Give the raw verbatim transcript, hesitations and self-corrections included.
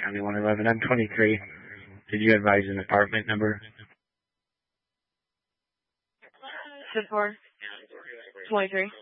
County one eleven. I'm twenty-three. Did you advise an apartment number? Zip four. twenty-three.